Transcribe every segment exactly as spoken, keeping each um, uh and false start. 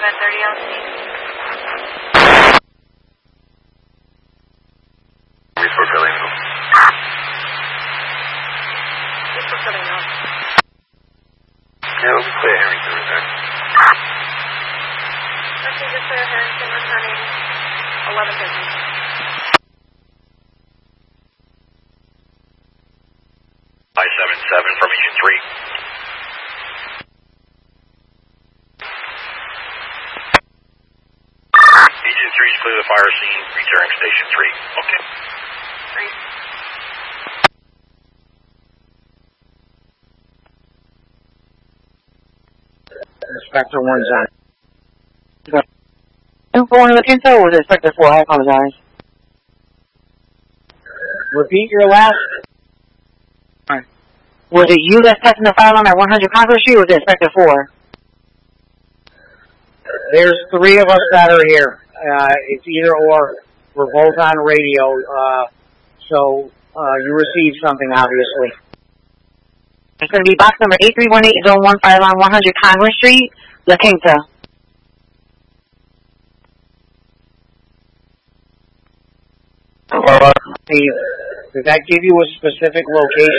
seven thirty on scene. Report filling. Report filling on. Yeah, we'll be clear Harrington return. Passenger clear Harrington returning eleven fifty. I seven seven from Agent three. Agent three is clear the fire scene, returning station three. Okay. Three. Inspector one's on. Info one look into was Inspector four, I apologize. Repeat your last. Was it you that's testing the fire alarm at one hundred Congress Street, or was it Inspector four? There's three of us that are here. Uh, it's either or. We're both on radio, uh, so uh, you received something, obviously. It's going to be box number eight three one eight, zone one, fire alarm one hundred Congress Street, La Quinta. Uh, did that give you a specific location?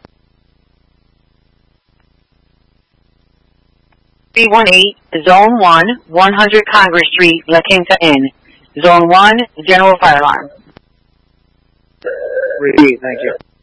three one eight, zone one, one hundred Congress Street, La Quinta Inn. Zone one, general fire alarm. Repeat, thank you.